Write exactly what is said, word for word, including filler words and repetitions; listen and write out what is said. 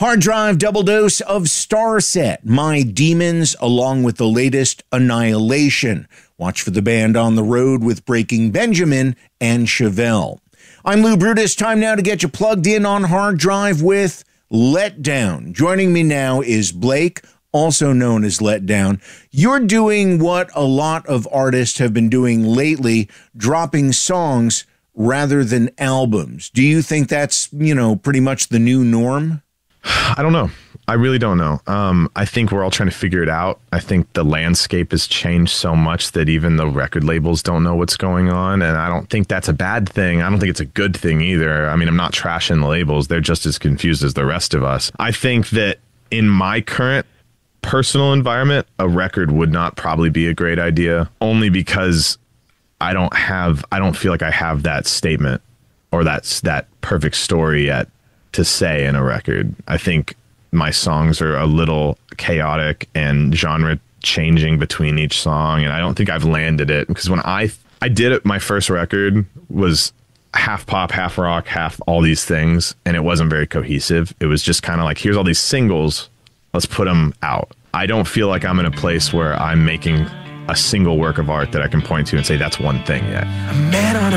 Hard Drive double dose of Starset, My Demons, along with the latest Annihilation. Watch for the band on the road with Breaking Benjamin and Chevelle. I'm Lou Brutus. Time now to get you plugged in on Hard Drive with Letdown. Joining me now is Blake, also known as Letdown. You're doing what a lot of artists have been doing lately, dropping songs rather than albums. Do you think that's, you know, pretty much the new norm? I don't know. I really don't know. Um, I think we're all trying to figure it out. I think the landscape has changed so much that even the record labels don't know what's going on. And I don't think that's a bad thing. I don't think it's a good thing either. I mean, I'm not trashing the labels. They're just as confused as the rest of us. I think that in my current personal environment, a record would not probably be a great idea, only because I don't have, I don't feel like I have that statement or that's that perfect story yet to say in a record. I think my songs are a little chaotic and genre changing between each song, and I don't think I've landed it, because when I I did it, my first record was half pop, half rock, half all these things, and it wasn't very cohesive. It was just kind of like, here's all these singles, let's put them out. I don't feel like I'm in a place where I'm making a single work of art that I can point to and say that's one thing yet.